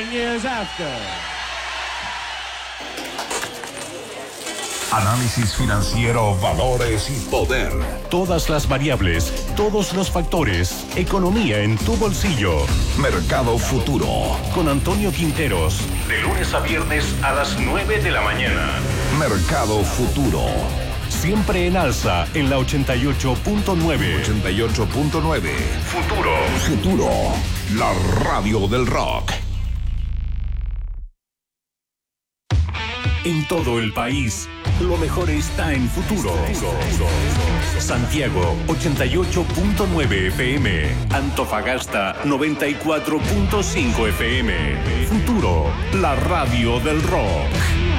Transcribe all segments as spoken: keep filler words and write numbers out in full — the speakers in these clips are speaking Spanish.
Nine years after. Análisis financiero, valores y poder. Todas las variables, todos los factores. Economía en tu bolsillo. Mercado Futuro. Con Antonio Quinteros. De lunes a viernes a las nueve de la mañana. Mercado Futuro. Siempre en alza en la ochenta y ocho punto nueve. ochenta y ocho punto nueve. Futuro. Futuro. La radio del rock. En todo el país, lo mejor está en Futuro. Santiago, ochenta y ocho punto nueve F M. Antofagasta, noventa y cuatro punto cinco F M. Futuro, la radio del rock.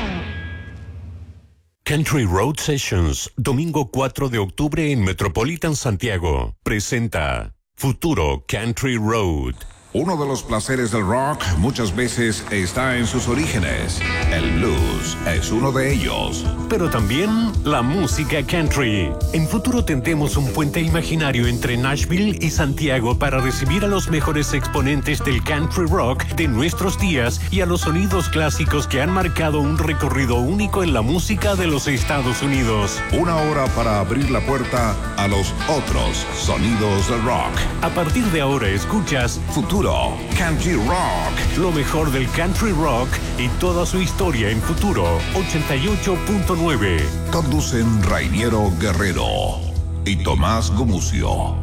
Country Road Sessions, domingo cuatro de octubre en Metropolitan Santiago. Presenta Futuro Country Road. Uno de los placeres del rock muchas veces está en sus orígenes. El blues es uno de ellos. Pero también la música country. En Futuro tendremos un puente imaginario entre Nashville y Santiago para recibir a los mejores exponentes del country rock de nuestros días y a los sonidos clásicos que han marcado un recorrido único en la música de los Estados Unidos. Una hora para abrir la puerta a los otros sonidos del rock. A partir de ahora escuchas Futuro Country Rock. Lo mejor del country rock y toda su historia en Futuro ochenta y ocho punto nueve. Conducen Rainiero Guerrero y Tomás Gumucio.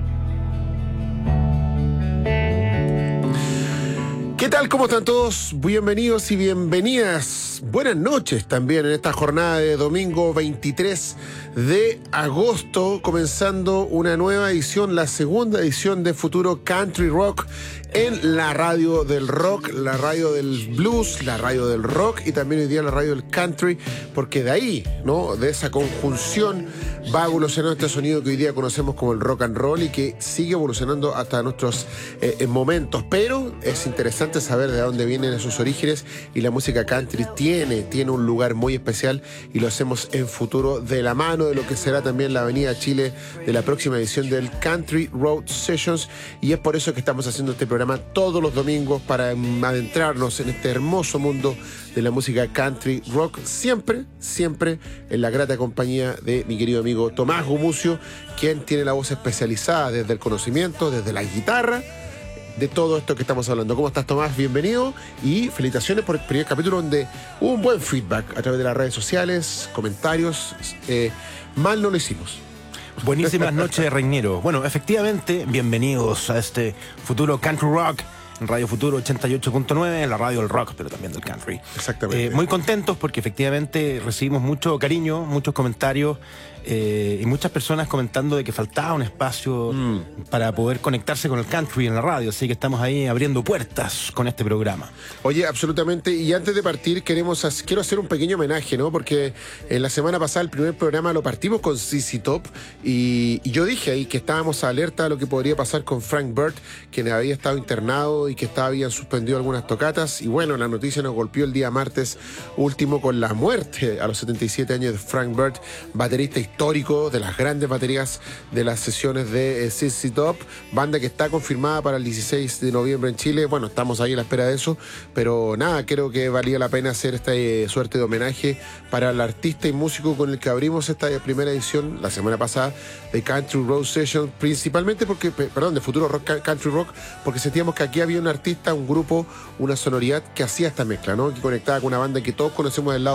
¿Qué tal? ¿Cómo están todos? Bienvenidos y bienvenidas. Buenas noches también en esta jornada de domingo veintitrés de agosto, comenzando una nueva edición, la segunda edición de Futuro Country Rock en la radio del rock, la radio del blues, la radio del rock y también hoy día la radio del country, porque de ahí, ¿no? De esa conjunción va evolucionando este sonido que hoy día conocemos como el rock and roll y que sigue evolucionando hasta nuestros eh, momentos. Pero es interesante saber de dónde vienen esos orígenes y la música country tiene, tiene un lugar muy especial y lo hacemos en Futuro de la mano de lo que será también la Avenida Chile de la próxima edición del Country Road Sessions, y es por eso que estamos haciendo este programa todos los domingos para adentrarnos en este hermoso mundo de la música country rock, siempre, siempre en la grata compañía de mi querido amigo Tomás Gumucio, quien tiene la voz especializada desde el conocimiento, desde la guitarra, de todo esto que estamos hablando. ¿Cómo estás, Tomás? Bienvenido y felicitaciones por el primer capítulo donde hubo un buen feedback a través de las redes sociales, comentarios. Eh, mal no lo hicimos. Buenísimas noches, Reñero. Bueno, efectivamente, bienvenidos a este Futuro Country Rock en Radio Futuro ochenta y ocho punto nueve, en la radio del rock, pero también del country. Exactamente. Eh, muy contentos porque efectivamente recibimos mucho cariño, muchos comentarios eh, y muchas personas comentando de que faltaba un espacio mm. para poder conectarse con el country en la radio, así que estamos ahí abriendo puertas con este programa. Oye, absolutamente, y antes de partir queremos quiero hacer un pequeño homenaje, ¿no? Porque en la semana pasada el primer programa lo partimos con Z Z Top y, y yo dije ahí que estábamos alerta a lo que podría pasar con Frank Bird, quien había estado internado y que estaba, habían suspendido algunas tocatas, y bueno, la noticia nos golpeó el día martes último con la muerte a los setenta y siete años de Frank Bird, baterista histórico de las grandes baterías de las sesiones de Z Z Top, banda que está confirmada para el dieciséis de noviembre en Chile. Bueno, estamos ahí a la espera de eso, pero nada, creo que valía la pena hacer esta eh, suerte de homenaje para el artista y músico con el que abrimos esta primera edición la semana pasada de Country Road Sessions, principalmente porque, perdón, de Futuro Rock, Country Rock, porque sentíamos que aquí había un artista, un grupo, una sonoridad que hacía esta mezcla, ¿no? Que conectaba con una banda que todos conocemos del lado